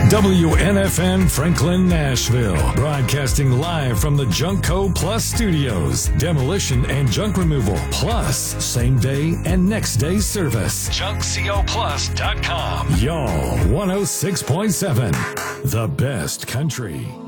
WNFN Franklin, Nashville. Broadcasting live from the Junkco Plus studios. Demolition and junk removal. Plus, same day and next day service. JunkCoPlus.com. Y'all 106.7. The best country.